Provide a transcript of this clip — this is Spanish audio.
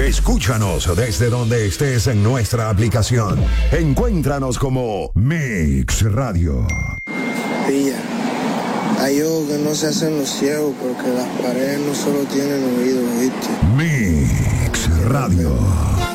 Escúchanos desde donde estés en nuestra aplicación. Encuéntranos como Mix Radio. Pilla, hay ojos que no se hacen los ciegos porque las paredes no solo tienen oídos, ¿viste? Mix Radio.